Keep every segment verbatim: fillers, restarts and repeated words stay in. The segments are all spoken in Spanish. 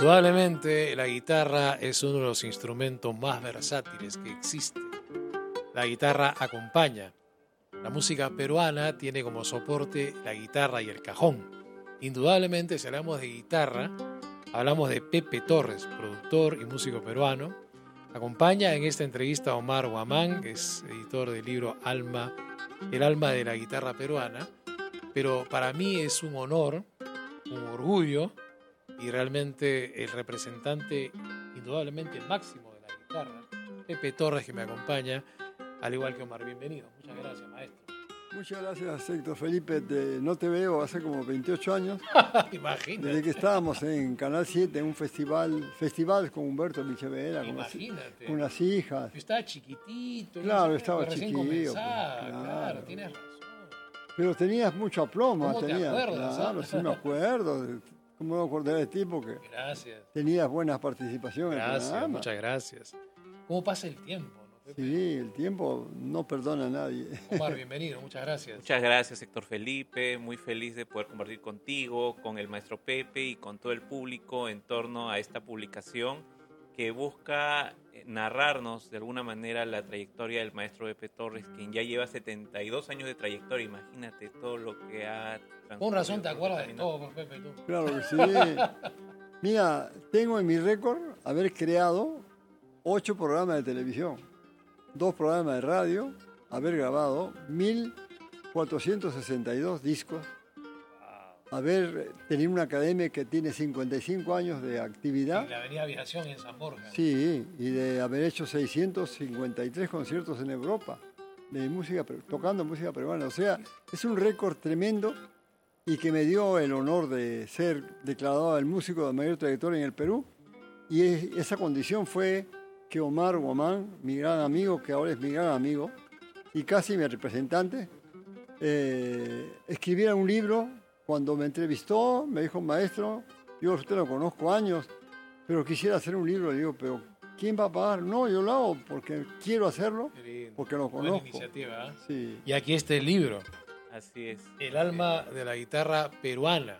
Indudablemente la guitarra es uno de los instrumentos más versátiles que existe. La guitarra acompaña. La música peruana tiene como soporte la guitarra y el cajón. Indudablemente, si hablamos de guitarra, hablamos de Pepe Torres, productor y músico peruano. Acompaña en esta entrevista a Omar Guamán, que es editor del libro Alma, El alma de la guitarra peruana. Pero para mí es un honor, un orgullo, y realmente el representante indudablemente máximo de la guitarra, Pepe Torres, que me acompaña, al igual que Omar. Bienvenido. Muchas gracias, maestro. Muchas gracias, Héctor Felipe. Te, no te veo hace como veintiocho años. Imagínate. Desde que estábamos en Canal siete, en un festival, festival con Humberto Michevera, con, con las hijas. Yo estaba chiquitito. Claro, no sé, estaba recién chiquito. comenzaba, Claro. claro, tienes razón. Pero tenías mucho aplomo. ¿Cómo te tenías, acuerdas, claro, ah? sí me acuerdo. ¿Cómo me acordé de ti? Porque Gracias. tenías buenas participaciones. Gracias, muchas gracias. ¿Cómo pasa el tiempo? Sí, el tiempo no perdona a nadie. Omar, bienvenido, muchas gracias. Muchas gracias, Héctor Felipe. Muy feliz de poder compartir contigo, con el maestro Pepe y con todo el público en torno a esta publicación que busca narrarnos de alguna manera la trayectoria del maestro Pepe Torres, quien ya lleva setenta y dos años de trayectoria. Imagínate todo lo que ha transcurrido. Con razón te acuerdas de todo, pues, Pepe, tú. Claro que sí. Mira, tengo en mi récord haber creado ocho programas de televisión, dos programas de radio, haber grabado mil cuatrocientos sesenta y dos discos, haber tenido una academia que tiene cincuenta y cinco años de actividad. En la Avenida Aviación en San Borja. Sí, y de haber hecho seiscientos cincuenta y tres conciertos en Europa, de música, tocando música peruana. O sea, es un récord tremendo y que me dio el honor de ser declarado el músico de mayor trayectoria en el Perú. Y esa condición fue que Omar Guamán, mi gran amigo, que ahora es mi gran amigo, y casi mi representante, eh, escribiera un libro. Cuando me entrevistó, me dijo, maestro, yo a usted lo conozco años, pero quisiera hacer un libro. Le digo, pero ¿quién va a pagar? No, yo lo hago porque quiero hacerlo, porque lo conozco. Buena iniciativa, ¿eh? Sí. Y aquí está el libro. Así es. El alma de la guitarra peruana.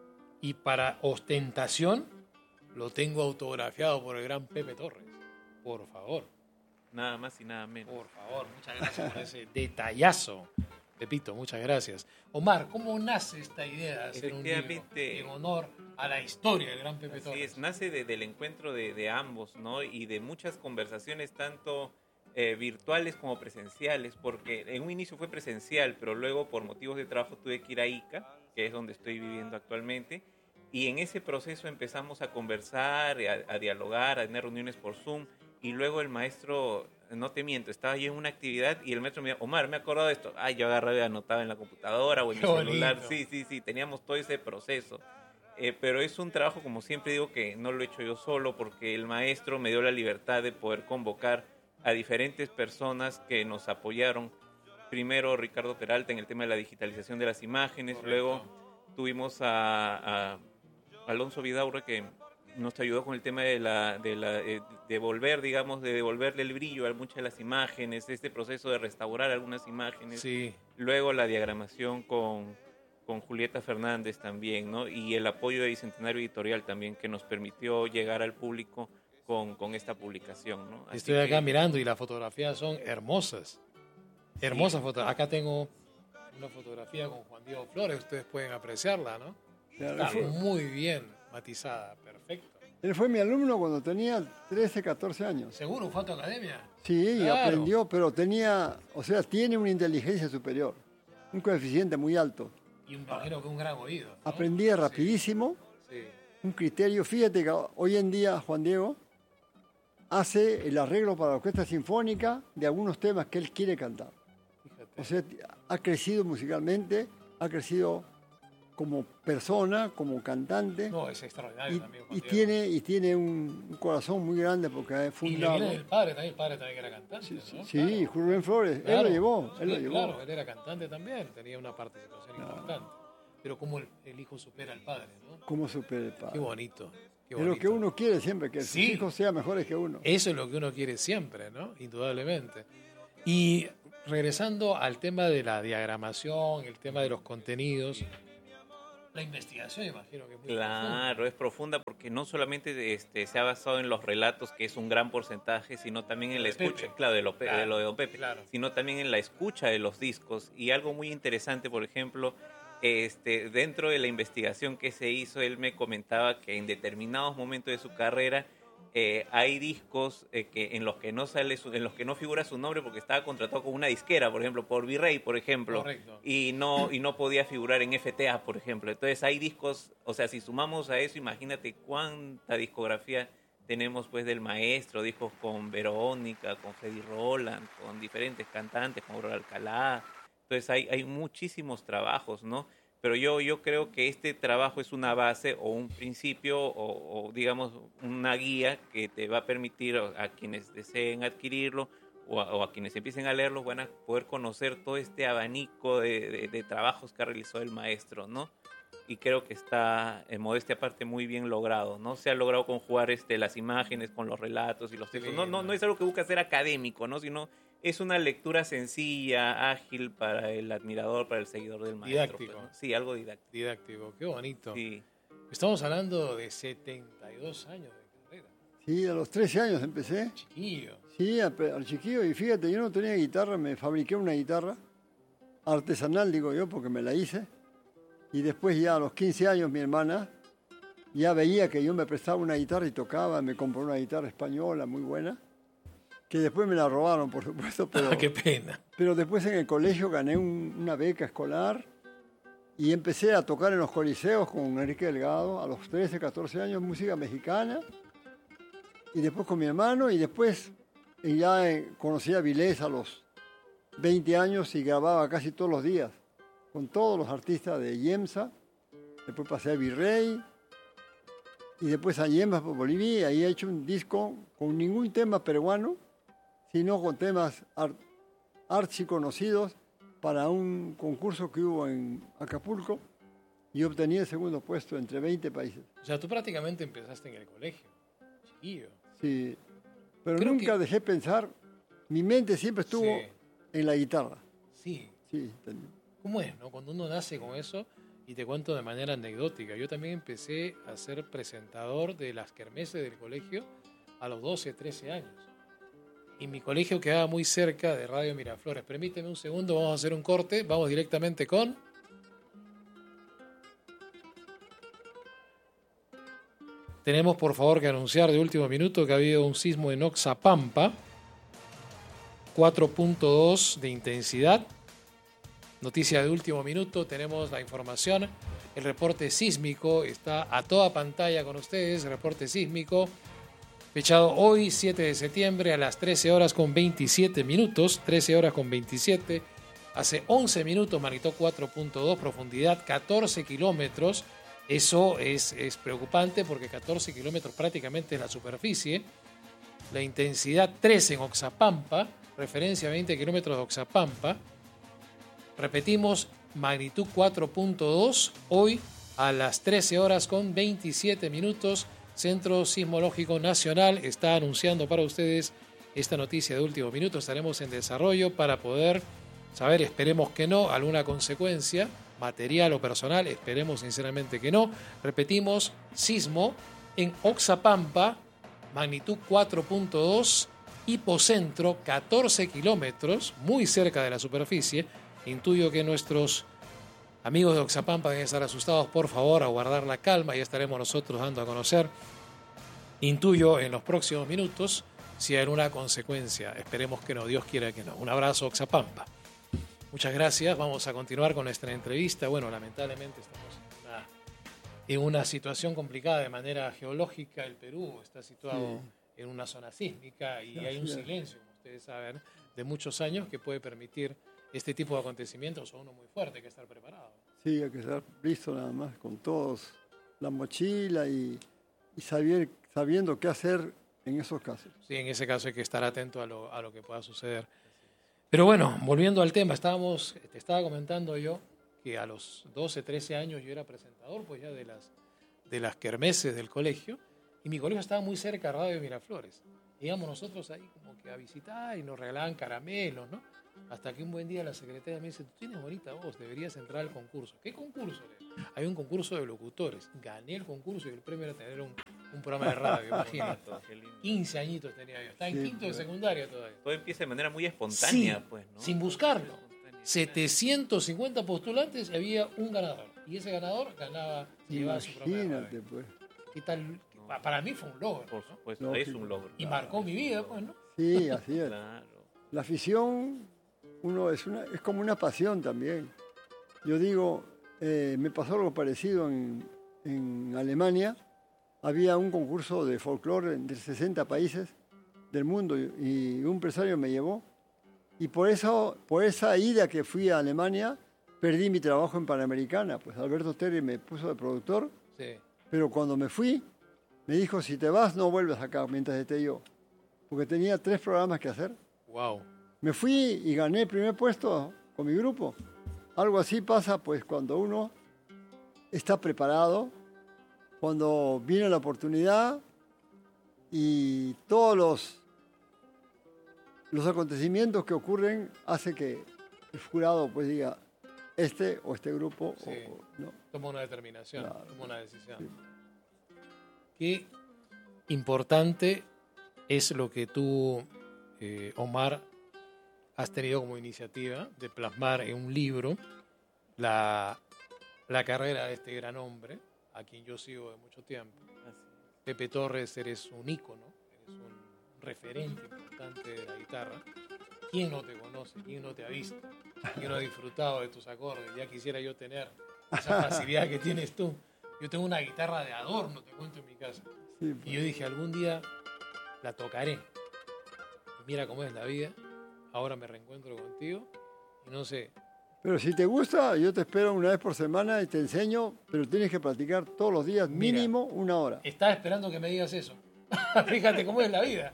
Y para ostentación, lo tengo autografiado por el gran Pepe Torres. Por favor. Nada más y nada menos. Por favor, muchas gracias por ese detallazo. Pepito, muchas gracias. Omar, ¿cómo nace esta idea de hacer un libro en honor a la historia del gran Pepe Torres? Sí, es, nace de, del encuentro de, de ambos, ¿no? Y de muchas conversaciones, tanto eh, virtuales como presenciales, porque en un inicio fue presencial, pero luego por motivos de trabajo tuve que ir a Ica, que es donde estoy viviendo actualmente, y en ese proceso empezamos a conversar, a, a dialogar, a tener reuniones por Zoom, y luego el maestro, no te miento, estaba yo en una actividad y el maestro me dijo, Omar, me he acordado de esto. Ay, yo agarraba y anotaba en la computadora o en Qué mi celular. bonito. Sí, sí, sí, teníamos todo ese proceso. Eh, pero es un trabajo, como siempre digo, que no lo he hecho yo solo porque el maestro me dio la libertad de poder convocar a diferentes personas que nos apoyaron. Primero Ricardo Peralta en el tema de la digitalización de las imágenes. Correcto. Luego tuvimos a, a Alonso Vidaurre, que nos ayudó con el tema de la de la eh, devolver, digamos, de devolverle el brillo a muchas de las imágenes, este proceso de restaurar algunas imágenes. Sí. Luego la diagramación con, con Julieta Fernández también, ¿no? Y el apoyo de Bicentenario Editorial también, que nos permitió llegar al público con, con esta publicación, ¿no? Así Estoy acá que, mirando y las fotografías son hermosas. Hermosas Sí. fotos. Acá tengo una fotografía con Juan Diego Flores, ustedes pueden apreciarla, ¿no? Claro, Está fue- muy bien matizada, perfecto. Él fue mi alumno cuando tenía trece, catorce años. ¿Seguro fue a tu academia? Sí, Claro. aprendió, pero tenía, o sea, tiene una inteligencia superior, un coeficiente muy alto. Y me imagino que un gran oído, ¿no? Aprendía rapidísimo, Sí. un criterio. Fíjate que hoy en día Juan Diego hace el arreglo para la orquesta sinfónica de algunos temas que él quiere cantar. Fíjate. O sea, ha crecido musicalmente, ha crecido como persona, como cantante, No, es extraordinario y, también, Juan y Diego. tiene, y tiene un, un corazón muy grande porque ha Y le fundado. viene del padre también, el padre también que era cantante, Sí, ¿no? sí, Claro. Rubén Flores, él Claro. lo llevó, él lo Sí, llevó. Claro, él era cantante también, tenía una participación importante. Pero como el, el hijo supera al padre, ¿no? ¿Cómo supera el Qué padre? bonito. Qué Es lo bonito. que uno quiere siempre, que Sí. sus hijos sean mejores que uno. Eso es lo que uno quiere siempre, ¿no? Indudablemente. Y regresando al tema de la diagramación, el tema de los contenidos, La investigación, imagino que es muy Claro, profunda. es profunda porque no solamente este, se ha basado en los relatos, que es un gran porcentaje, sino también en la Lo de escucha, Pepe. claro, de lo, pe- Claro, de lo de Don Pepe, claro. sino también en la escucha de los discos. Y algo muy interesante, por ejemplo, este, dentro de la investigación que se hizo, él me comentaba que en determinados momentos de su carrera eh, hay discos eh, que en los que no sale su- en los que no figura su nombre porque estaba contratado con una disquera, por ejemplo, por Virrey, por ejemplo, Correcto. y no y no podía figurar en F T A, por ejemplo. Entonces hay discos, o sea, si sumamos a eso, imagínate cuánta discografía tenemos pues del maestro, discos con Verónica, con Freddy Roland, con diferentes cantantes, con Aurora Alcalá. Entonces hay, hay muchísimos trabajos, ¿no? Pero yo, yo creo que este trabajo es una base o un principio o, o, digamos una guía que te va a permitir a quienes deseen adquirirlo o a, o a quienes empiecen a leerlo van a poder conocer todo este abanico de, de, de trabajos que ha realizado el maestro, ¿no? Y creo que está, en modestia aparte, muy bien logrado, ¿no? Se ha logrado conjugar este, las imágenes con los relatos y los textos. No, no, no es algo que busca ser académico, ¿no? Sino es una lectura sencilla, ágil para el admirador, para el seguidor del maestro. Didáctico. Pues, ¿no? Sí, algo didáctico. Didáctico, qué bonito. Sí. Estamos hablando de setenta y dos años de carrera. Sí, a los trece años empecé. Chiquillo. Sí, al, al chiquillo. Y fíjate, yo no tenía guitarra, me fabriqué una guitarra artesanal, digo yo, porque me la hice. Y después ya a los quince años mi hermana ya veía que yo me prestaba una guitarra y tocaba, me compró una guitarra española muy buena, que después me la robaron, por supuesto, pero, Qué pena. pero después en el colegio gané un, una beca escolar y empecé a tocar en los coliseos con Enrique Delgado a los trece, catorce años, música mexicana, y después con mi hermano, y después ya eh, conocí a Vilés a los veinte años y grababa casi todos los días con todos los artistas de Yemsa. Después pasé a Virrey y después a Yemsa por Bolivia, y ahí he hecho un disco con ningún tema peruano, sino con temas ar archiconocidos para un concurso que hubo en Acapulco y obtenía el segundo puesto entre veinte países. O sea, tú prácticamente empezaste en el colegio. Chiquillo. Sí, pero Creo nunca que... dejé pensar, mi mente siempre estuvo Sí. en la guitarra. Sí. Sí, ¿Cómo es, no? Cuando uno nace con eso, y te cuento de manera anecdótica, yo también empecé a ser presentador de las kermeses del colegio a los doce, trece años. Y mi colegio quedaba muy cerca de Radio Miraflores. Permíteme un segundo, vamos a hacer un corte, vamos directamente con... Tenemos por favor que anunciar de último minuto que ha habido un sismo en Oxapampa, cuatro punto dos de intensidad. Noticia de último minuto, tenemos la información, el reporte sísmico está a toda pantalla con ustedes, el reporte sísmico fechado hoy siete de septiembre a las trece horas con veintisiete minutos, trece horas con veintisiete, hace once minutos magnitud cuatro punto dos, profundidad catorce kilómetros, eso es, es preocupante porque catorce kilómetros prácticamente es la superficie, la intensidad trece en Oxapampa, referencia a veinte kilómetros de Oxapampa. Repetimos, magnitud cuatro punto dos, hoy a las trece horas con veintisiete minutos, Centro Sismológico Nacional está anunciando para ustedes esta noticia de último minuto. Estaremos en desarrollo para poder saber, esperemos que no, alguna consecuencia material o personal, esperemos sinceramente que no. Repetimos, sismo en Oxapampa, magnitud cuatro punto dos, hipocentro catorce kilómetros, muy cerca de la superficie. Intuyo que nuestros amigos de Oxapampa deben estar asustados. Por favor, a guardar la calma y estaremos nosotros dando a conocer, intuyo, en los próximos minutos, si hay alguna consecuencia. Esperemos que no, Dios quiera que no. Un abrazo, Oxapampa. Muchas gracias. Vamos a continuar con nuestra entrevista. Bueno, lamentablemente estamos en una, en una situación complicada de manera geológica. El Perú está situado sí. en una zona sísmica y sí, hay un silencio, como ustedes saben, de muchos años que puede permitir este tipo de acontecimientos, o uno muy fuerte, hay que estar preparado. Sí, hay que estar listo nada más, con todos, la mochila y, y saber, sabiendo qué hacer en esos casos. Sí, en ese caso hay que estar atento a lo, a lo que pueda suceder. Pero bueno, volviendo al tema, estábamos, te estaba comentando yo que a los doce, trece años yo era presentador pues ya de las, de las kermeses del colegio, y mi colegio estaba muy cerca de Radio Miraflores. íbamos nosotros ahí como que a visitar y nos regalaban caramelos, ¿no? Hasta que un buen día la secretaria me dice, tú tienes bonita voz, deberías entrar al concurso. ¿Qué concurso? Hay un concurso de locutores. Gané el concurso y el premio era tener un, un programa de radio, imagínate. quince añitos tenía yo, estaba en Sí, quinto de pues. secundaria todavía. Todo empieza de manera muy espontánea, Sí, pues, ¿no? sin buscarlo. setecientos cincuenta postulantes y había un ganador. Y ese ganador ganaba, se llevaba su propia Imagínate, radio. pues. ¿Qué tal? Para mí fue un logro, Por ¿no? supuesto, Lógico. es un logro. Y marcó mi vida, pues, ¿no? Sí, así es. Claro. La afición, uno es, una, es como una pasión también. Yo digo, eh, me pasó algo parecido en, en Alemania. Había un concurso de folclore de sesenta países del mundo y, y un empresario me llevó. Y por, eso, por esa ida que fui a Alemania, perdí mi trabajo en Panamericana. Pues Alberto Terry me puso de productor, Sí. pero cuando me fui, me dijo, si te vas, no vuelves acá mientras esté yo. Porque tenía tres programas que hacer. Wow. Me fui y gané el primer puesto con mi grupo. Algo así pasa pues cuando uno está preparado, cuando viene la oportunidad y todos los, los acontecimientos que ocurren hace que el jurado pues diga este o este grupo. Sí. O, ¿no? Toma una determinación, Claro. toma una decisión. Sí. Qué importante es lo que tú, eh, Omar, has tenido como iniciativa de plasmar en un libro la, la carrera de este gran hombre, a quien yo sigo de mucho tiempo. Así Pepe Torres, eres un ícono, eres un referente importante de la guitarra. ¿Quién no te conoce? ¿Quién no te ha visto? ¿Quién no ha disfrutado de tus acordes? Ya quisiera yo tener esa facilidad que tienes tú. Yo tengo una guitarra de adorno, te cuento, en mi casa. Sí, Y yo dije, algún día la tocaré. Y mira cómo es la vida. Ahora me reencuentro contigo. Y no sé, pero si te gusta, yo te espero una vez por semana y te enseño, pero tienes que practicar todos los días, Mira. mínimo una hora. estaba esperando que me digas eso. Fíjate cómo es la vida.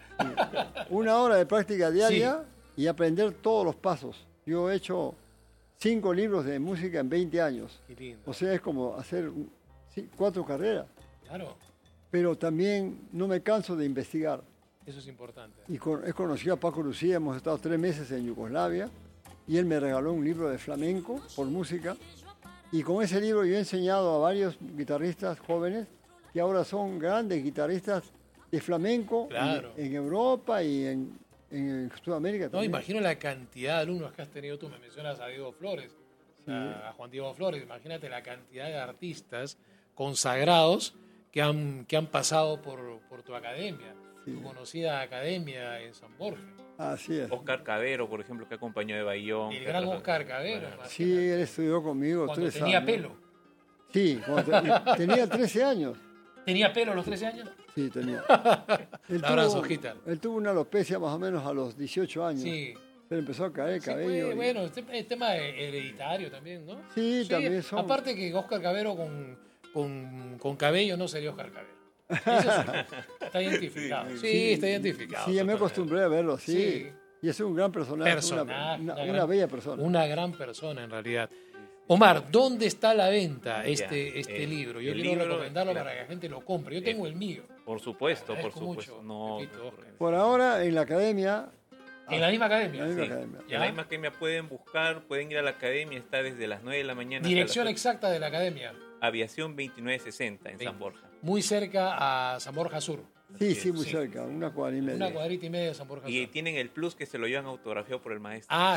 Una hora de práctica diaria y aprender todos los pasos. Yo he hecho cinco libros de música en veinte años. Qué lindo. O sea, es como hacer un- sí, cuatro carreras. Claro, Pero también no me canso de investigar. eso es importante. Y con- he conocido a Paco Lucía, hemos estado tres meses en Yugoslavia y él me regaló un libro de flamenco por música. Y con ese libro yo he enseñado a varios guitarristas jóvenes que ahora son grandes guitarristas de flamenco Claro. en, en Europa y en, en Sudamérica No, también. imagino la cantidad de alumnos que has tenido tú. Me mencionas a Diego Flores, a, a Juan Diego Flores. Imagínate la cantidad de artistas consagrados que han, que han pasado por, por tu academia, Sí. tu conocida academia en San Borja. Así es. Oscar Cabero, por ejemplo, que acompañó a Bayón. El gran Oscar Cabero. Sí, imagínate, él estudió conmigo cuando tres tenía años. pelo. Sí, cuando te- tenía trece años. ¿Tenía pelo a los trece años? Sí, tenía. Él La abrazo, hojita. él tuvo una alopecia más o menos a los dieciocho años. Sí. Se le empezó a caer el Sí, cabello. pues, y- bueno, es tema- es tema hereditario también, ¿no? Sí, también son. Aparte que Oscar Cabero con, con, con cabello no sería Oscar Cabero. Eso sí, está identificado. Sí, está identificado. Sí, ya me totalmente. acostumbré a verlo, sí. Sí. Y es un gran personaje, Personaje, una, una- una una gran- bella persona. Una gran persona, en realidad. Omar, ¿dónde está a la venta este, Ya, este el- libro? Yo el quiero libro, recomendarlo claro. para que la gente lo compre. Yo tengo el mío. Por supuesto, por Agradezco supuesto. mucho, No, Pepito, Oscar. Por ahora, en la academia. En la misma En la academia. misma Sí. academia. ¿Ya? En la misma academia pueden buscar, pueden ir a la academia, está desde las nueve de la mañana. hasta Dirección las exacta de la academia. ocho. Aviación veintinueve sesenta en Sí. San Borja. Muy cerca a San Borja Sur. Sí, Así sí, es. muy Sí. cerca, una cuadra y media. Una cuadrita y media de San Borja Y Sur. tienen el plus que se lo llevan autografiado por el maestro. Ah,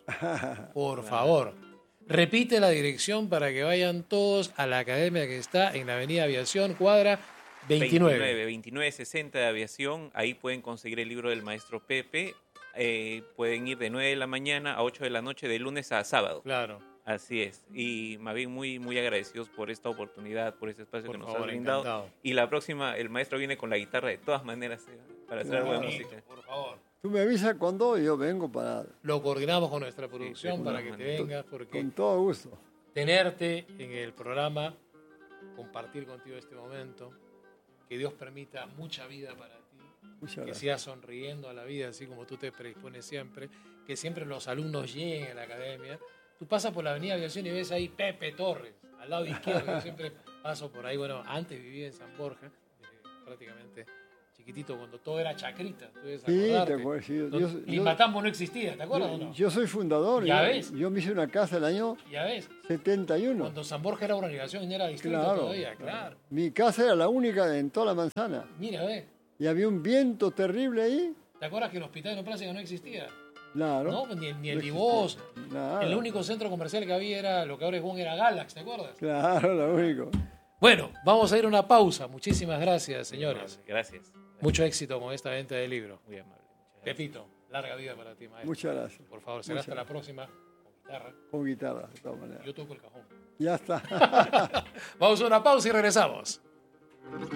por favor. Repite la dirección para que vayan todos a la academia que está en la avenida Aviación, cuadra veintinueve. veintinueve sesenta de aviación, ahí pueden conseguir el libro del maestro Pepe. Eh, pueden ir de nueve de la mañana a ocho de la noche, de lunes a sábado. Claro, Así es. Y más bien muy, muy agradecidos por esta oportunidad, por este espacio por que nos favor, ha brindado. encantado. Y la próxima, el maestro viene con la guitarra de todas maneras eh, para hacer algo de Claro. música. Por favor. Tú me avisas cuando yo vengo para. Lo coordinamos con nuestra producción sí, para con- que te vengas, porque Con todo gusto. tenerte en el programa, compartir contigo este momento, que Dios permita mucha vida para ti, Muchas que gracias. sigas sonriendo a la vida, así como tú te predispones siempre, que siempre los alumnos lleguen a la academia. Tú pasas por la avenida Aviación y ves ahí Pepe Torres, al lado izquierdo. Yo siempre paso por ahí. Bueno, antes vivía en San Borja, eh, prácticamente chiquitito, cuando todo era chacrita. ¿Tú debes Sí, te acordarte? acuerdas, sí, Donde yo- yo- Limatambo no existía, ¿te acuerdas Yo, o no? yo soy fundador. Ya yo, ves. yo me hice una casa el año Ya ves, setenta y uno. cuando San Borja era organización y era distrito Claro. todavía, claro. Mi casa era la única en toda la manzana. Mira, ve, Y había un viento terrible ahí. ¿te acuerdas que el hospital de Neoplásica no existía? Claro. No, pues ni, ni el No Divos. existía nada. El único centro comercial que había era lo que ahora es Bon, era Galax, ¿te acuerdas? Claro, lo único. Bueno, vamos a ir a una pausa. Muchísimas gracias, señores. Gracias. Mucho éxito con esta venta de libro. Muy amable. Muchas gracias. Pepito, larga vida para ti, maestro. Muchas gracias. Por favor, será Muchas hasta la próxima con guitarra. Con guitarra, de todas maneras. Yo toco el cajón. Ya está. Vamos a una pausa y regresamos.